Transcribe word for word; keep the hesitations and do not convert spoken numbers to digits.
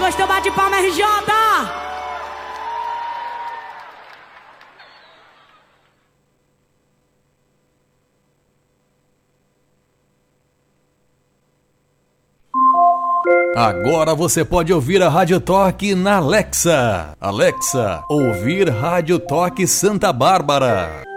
Gostou? Bate palma, R J. Agora você pode ouvir a Rádio Toque na Alexa. Alexa, ouvir Rádio Toque Santa Bárbara.